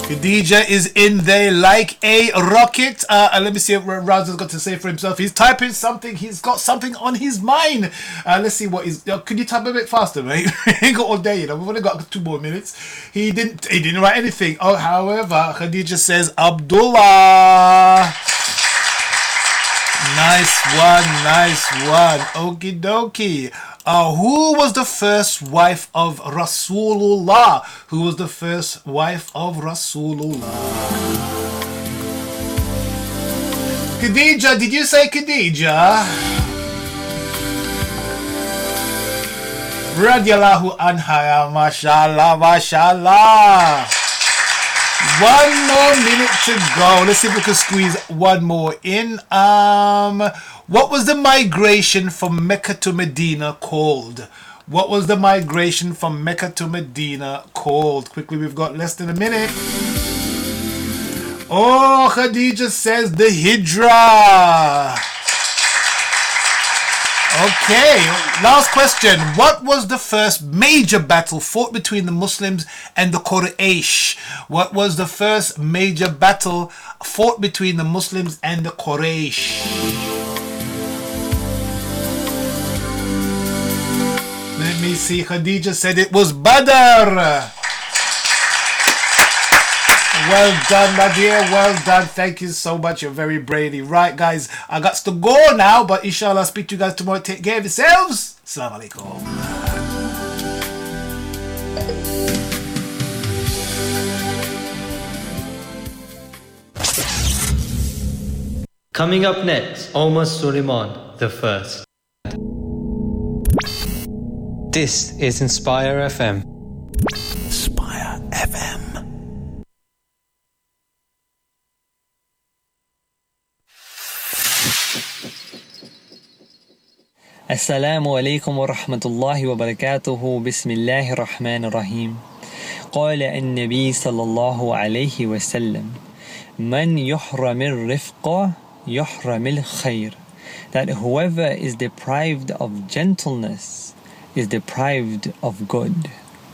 Khadija is in there like a rocket. Let me see what Razza's got to say for himself. He's typing something. He's got something on his mind. Let's see what is. Could you type a bit faster, mate? We ain't got all day, you know. We've only got 2 more minutes. He didn't write anything. Oh, however, Khadija says Abdullah. Nice one. Okie dokie. Who was the first wife of Rasulullah? Who was the first wife of Rasulullah? Khadija, did you say Khadija? Radiallahu anha, mashallah. 1 more minute to go. Let's see if we can squeeze one more in. What was the migration from Mecca to Medina called? What was the migration from Mecca to Medina called? Quickly, we've got less than a minute. Oh, Khadija says the Hijrah. Okay, last question. What was the first major battle fought between the Muslims and the Quraysh? What was the first major battle fought between the Muslims and the Quraysh? Let me see. Khadija said it was Badr. Well done, my dear. Well done. Thank you so much. You're very brainy. Right, guys. I got to go now, but inshallah, I'll speak to you guys tomorrow. Take care of yourselves. Assalamu alaikum. Coming up next, Omar Suleiman, the first. This is Inspire FM. Inspire FM. السلام عليكم ورحمة الله وبركاته بسم الله الرحمن الرحيم قال النبي صلى الله عليه وسلم من يحرم الرفق يحرم الخير, that whoever is deprived of gentleness is deprived of good.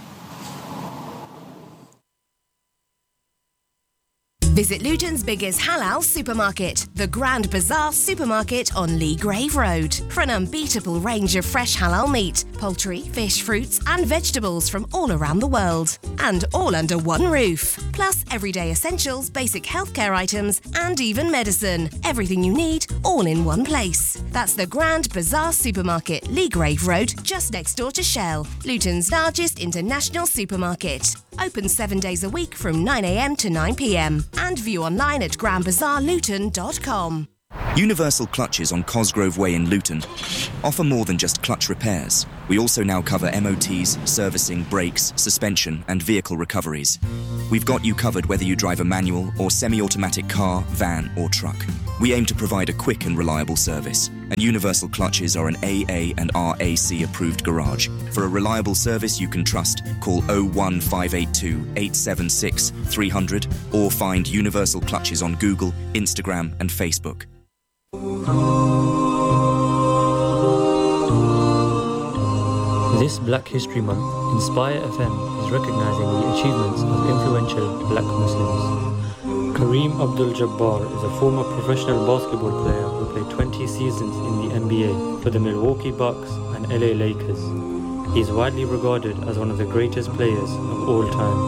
Visit Luton's biggest halal supermarket, the Grand Bazaar Supermarket on Lee Grave Road, for an unbeatable range of fresh halal meat, poultry, fish, fruits and vegetables from all around the world. And all under one roof. Plus everyday essentials, basic healthcare items and even medicine. Everything you need, all in one place. That's the Grand Bazaar Supermarket, Lee Grave Road, just next door to Shell, Luton's largest international supermarket. Open 7 days a week from 9 a.m. to 9 p.m. and view online at grandbazaarluton.com. Universal Clutches on Cosgrove Way in Luton offer more than just clutch repairs. We also now cover MOTs, servicing, brakes, suspension and vehicle recoveries. We've got you covered whether you drive a manual or semi-automatic car, van or truck. We aim to provide a quick and reliable service, and Universal Clutches are an AA and RAC approved garage. For a reliable service you can trust, call 01582 876 300 or find Universal Clutches on Google, Instagram and Facebook. This Black History Month, Inspire FM is recognizing the achievements of influential black Muslims. Kareem Abdul-Jabbar is a former professional basketball player who played 20 seasons in the NBA for the Milwaukee Bucks and LA Lakers. He is widely regarded as one of the greatest players of all time.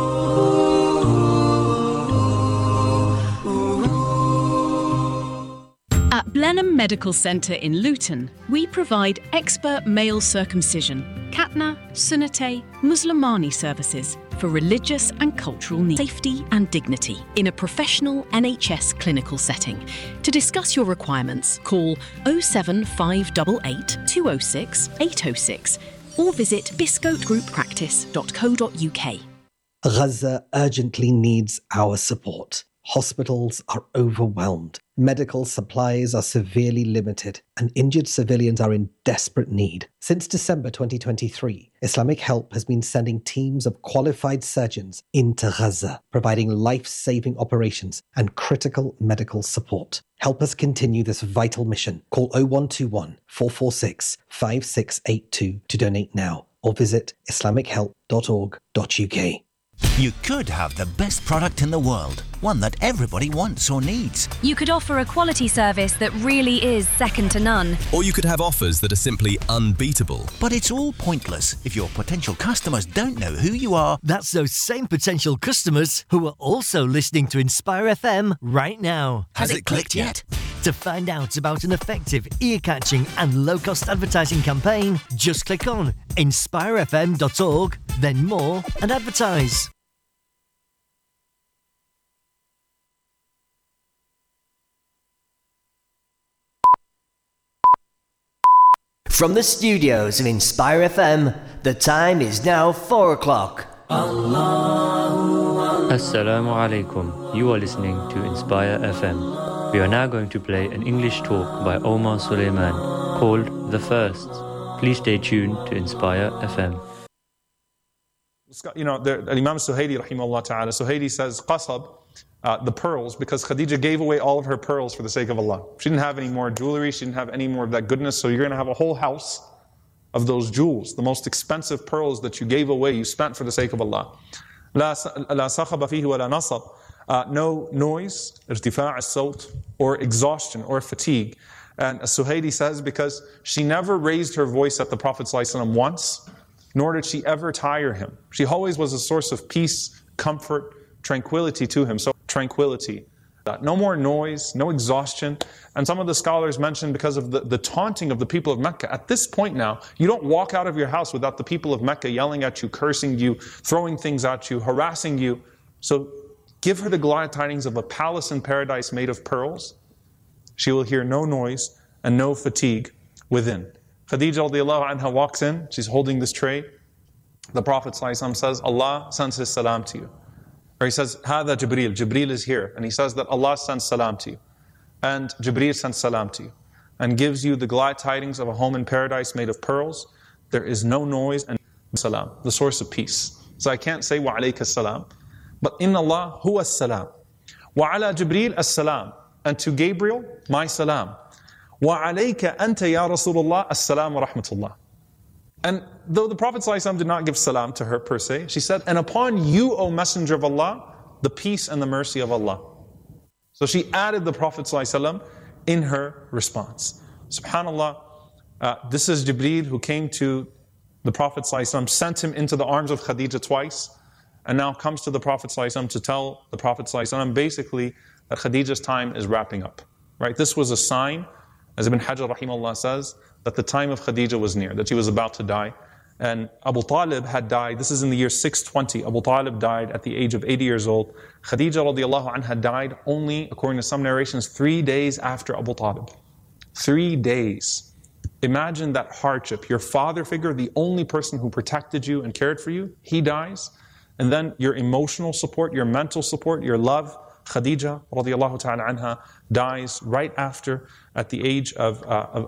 At Blenheim Medical Centre in Luton, we provide expert male circumcision, Khatna, Sunnate, Muslimani services for religious and cultural needs, safety and dignity in a professional NHS clinical setting. To discuss your requirements, call 07588 206 806 or visit biscotegroup.practice.co.uk. Gaza urgently needs our support. Hospitals are overwhelmed. Medical supplies are severely limited, and injured civilians are in desperate need. Since December 2023, Islamic Help has been sending teams of qualified surgeons into Gaza, providing life-saving operations and critical medical support. Help us continue this vital mission. Call 0121 446 5682 to donate now, or visit islamichelp.org.uk. You could have the best product in the world, one that everybody wants or needs. You could offer a quality service that really is second to none. Or you could have offers that are simply unbeatable. But it's all pointless if your potential customers don't know who you are. That's those same potential customers who are also listening to Inspire FM right now. Has it clicked yet? To find out about an effective, ear-catching and low-cost advertising campaign, just click on inspirefm.org, then more, and advertise. From the studios of Inspire FM, the time is now 4 o'clock. Assalamu alaikum. You are listening to Inspire FM. We are now going to play an English talk by Omar Suleiman called The First. Please stay tuned to Inspire FM. You know, Imam Suhaili, rahimahullah ta'ala, Suhaili says, qasab, the pearls, because Khadija gave away all of her pearls for the sake of Allah. She didn't have any more jewelry, she didn't have any more of that goodness, so you're going to have a whole house of those jewels, the most expensive pearls that you gave away, you spent for the sake of Allah. La sakhaba fihi wa la nasab. No noise, irtifa' as-sawt, or exhaustion, or fatigue. And Suhaili says, because she never raised her voice at the Prophet ﷺ once, nor did she ever tire him. She always was a source of peace, comfort, tranquility to him. So tranquility. No more noise, no exhaustion. And some of the scholars mentioned because of the taunting of the people of Mecca. At this point now, you don't walk out of your house without the people of Mecca yelling at you, cursing you, throwing things at you, harassing you. So give her the glad tidings of a palace in paradise made of pearls. She will hear no noise and no fatigue within. Khadija radiallahu anha walks in, she's holding this tray. The Prophet ﷺ says, Allah sends his salam to you. Or he says, Hada Jibreel, Jibreel is here. And he says that Allah sends salam to you. And Jibreel sends salam to you. And gives you the glad tidings of a home in paradise made of pearls. There is no noise and salam, the source of peace. So I can't say wa alayka salam. But in Allah, huwa as-salam. Wa ala Jibreel as-salam. And to Gabriel, my salam. Wa alayka anta ya Rasulullah as-salam wa rahmatullah. And though the Prophet ﷺ did not give salam to her per se, she said, and upon you, O Messenger of Allah, the peace and the mercy of Allah. So she added the Prophet ﷺ in her response. SubhanAllah, this is Jibreel who came to the Prophet ﷺ, sent him into the arms of Khadija twice, and now comes to the Prophet ﷺ to tell the Prophet ﷺ basically that Khadija's time is wrapping up. Right? This was a sign, as Ibn Hajar rahimahullah says, that the time of Khadija was near, that she was about to die. And Abu Talib had died, this is in the year 620, Abu Talib died at the age of 80 years old. Khadija radiallahu anha died only, according to some narrations, 3 days after Abu Talib. 3 days. Imagine that hardship. Your father figure, the only person who protected you and cared for you, he dies. And then your emotional support, your mental support, your love, Khadija radiallahu ta'ala anha dies right after, at the age of